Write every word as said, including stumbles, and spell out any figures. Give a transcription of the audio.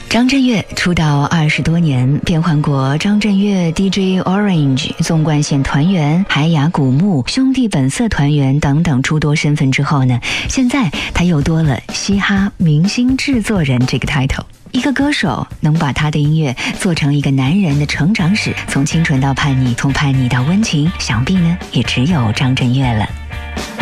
张震岳出道二十多年，变换过张震岳 D J Orange、纵贯线团员、海雅古墓、兄弟本色团员等等诸多身份之后呢，现在他又多了嘻哈明星制作人这个 title。一个歌手能把他的音乐做成一个男人的成长史，从清纯到叛逆，从叛逆到温情，想必呢也只有张震岳了。